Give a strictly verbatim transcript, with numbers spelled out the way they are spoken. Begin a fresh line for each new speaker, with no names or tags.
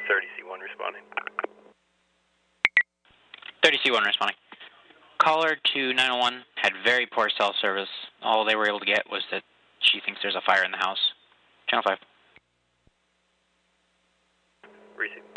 thirty C one responding.
thirty C one responding. Caller to nine one one had very poor cell service. All they were able to get was that she thinks there's a fire in the house. Channel five.
Receive.